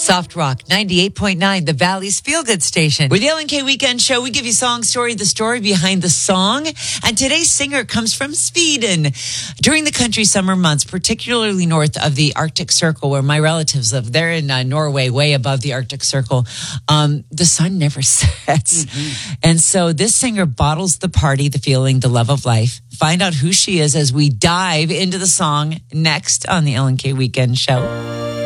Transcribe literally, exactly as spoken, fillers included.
Soft Rock ninety-eight point nine, the Valley's feel-good station. With the Ellen K Weekend Show, we give you song story, the story behind the song. And today's singer comes from Sweden. During the country summer months, particularly north of the Arctic Circle, where my relatives live, they're in uh, Norway, way above the Arctic Circle, um, the sun never sets. Mm-hmm. And so this singer bottles the party, the feeling, the love of life. Find out who she is as we dive into the song next on the Ellen K Weekend Show.